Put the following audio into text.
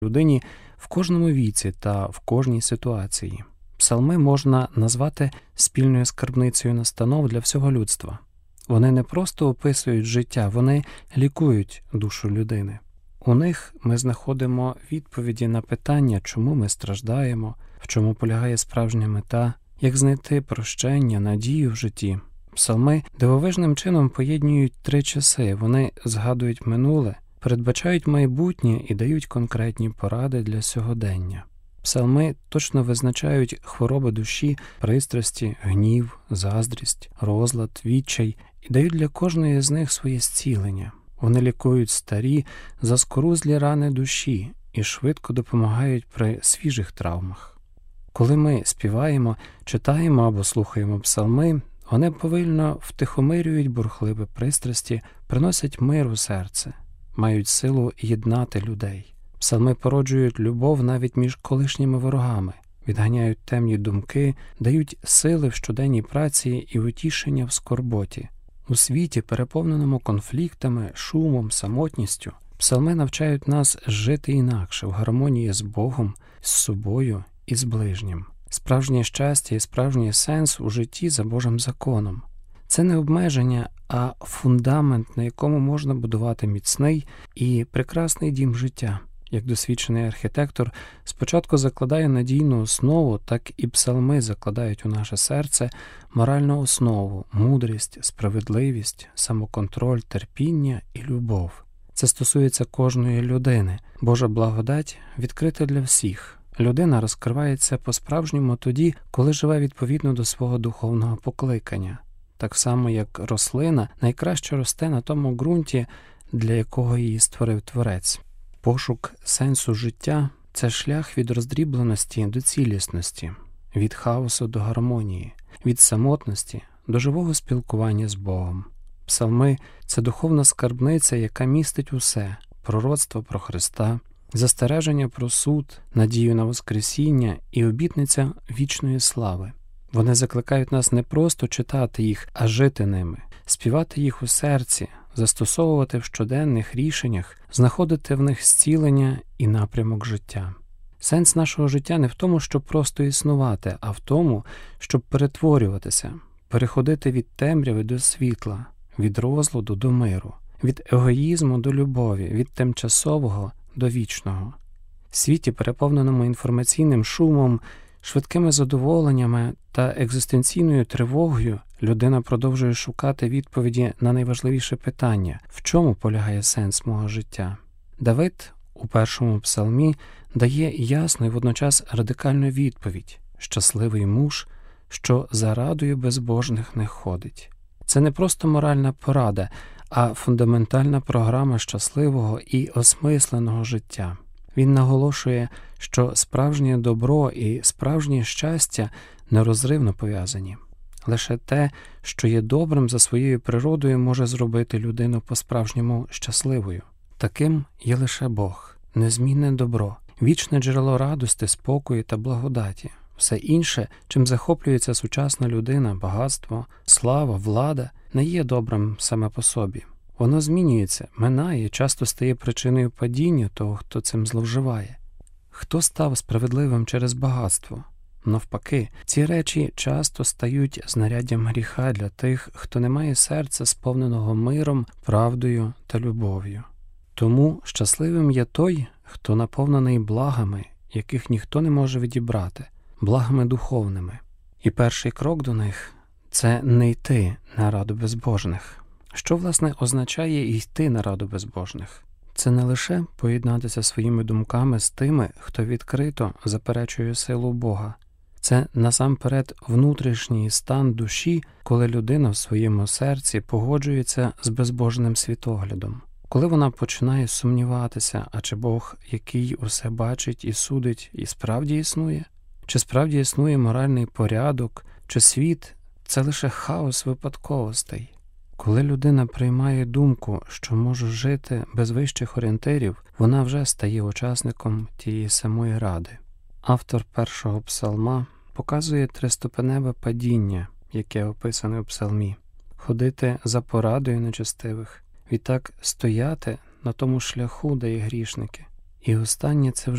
людині в кожному віці та в кожній ситуації. Псалми можна назвати спільною скарбницею настанов для всього людства. Вони не просто описують життя, вони лікують душу людини. У них ми знаходимо відповіді на питання, чому ми страждаємо, в чому полягає справжня мета, як знайти прощення, надію в житті. Псалми дивовижним чином поєднують три часи. Вони згадують минуле, передбачають майбутнє і дають конкретні поради для сьогодення. Псалми точно визначають хвороби душі, пристрасті, гнів, заздрість, розлад, відчай і дають для кожної з них своє зцілення. Вони лікують старі, заскорузлі рани душі і швидко допомагають при свіжих травмах. Коли ми співаємо, читаємо або слухаємо псалми, вони повільно втихомирюють бурхливі пристрасті, приносять мир у серце, мають силу єднати людей. Псалми породжують любов навіть між колишніми ворогами, відганяють темні думки, дають сили в щоденній праці і утішення в скорботі. У світі, переповненому конфліктами, шумом, самотністю, псалми навчають нас жити інакше, в гармонії з Богом, з собою і з ближнім. Справжнє щастя і справжній сенс у житті за Божим законом. Це не обмеження, а фундамент, на якому можна будувати міцний і прекрасний дім життя. Як досвідчений архітектор спочатку закладає надійну основу, так і псалми закладають у наше серце моральну основу, мудрість, справедливість, самоконтроль, терпіння і любов. Це стосується кожної людини. Божа благодать відкрита для всіх. Людина розкривається по-справжньому тоді, коли живе відповідно до свого духовного покликання. Так само, як рослина найкраще росте на тому ґрунті, для якого її створив Творець. Пошук сенсу життя – це шлях від роздрібленості до цілісності, від хаосу до гармонії, від самотності до живого спілкування з Богом. Псалми – це духовна скарбниця, яка містить усе – пророцтво про Христа, застереження про суд, надію на воскресіння і обітниця вічної слави. Вони закликають нас не просто читати їх, а жити ними, співати їх у серці, застосовувати в щоденних рішеннях, знаходити в них зцілення і напрямок життя. Сенс нашого життя не в тому, щоб просто існувати, а в тому, щоб перетворюватися, переходити від темряви до світла, від розладу до миру, від егоїзму до любові, від тимчасового до вічного. В світі, переповненому інформаційним шумом, швидкими задоволеннями та екзистенційною тривогою, людина продовжує шукати відповіді на найважливіше питання – в чому полягає сенс мого життя? Давид у першому псалмі дає ясну і водночас радикальну відповідь – щасливий муж, що за радою безбожних не ходить. Це не просто моральна порада, а фундаментальна програма щасливого і осмисленого життя. Він наголошує, що справжнє добро і справжнє щастя нерозривно пов'язані. Лише те, що є добрим за своєю природою, може зробити людину по-справжньому щасливою. Таким є лише Бог, незмінне добро, вічне джерело радости, спокою та благодаті. Все інше, чим захоплюється сучасна людина, багатство, слава, влада, не є добрим саме по собі. Воно змінюється, минає і часто стає причиною падіння того, хто цим зловживає. Хто став справедливим через багатство? Навпаки, ці речі часто стають знаряддям гріха для тих, хто не має серця, сповненого миром, правдою та любов'ю. Тому щасливим є той, хто наповнений благами, яких ніхто не може відібрати, благами духовними. І перший крок до них – це не йти на раду безбожних. Що, власне, означає йти на раду безбожних? Це не лише поєднатися своїми думками з тими, хто відкрито заперечує силу Бога. Це насамперед внутрішній стан душі, коли людина в своєму серці погоджується з безбожним світоглядом. Коли вона починає сумніватися, а чи Бог, який усе бачить і судить, і справді існує? Чи справді існує моральний порядок? Чи світ – це лише хаос випадковостей? Коли людина приймає думку, що може жити без вищих орієнтирів, вона вже стає учасником тієї самої ради. Автор першого псалма показує триступеневе падіння, яке описане у псалмі. Ходити за порадою нечестивих, відтак стояти на тому шляху, де є грішники. І останнє – це вже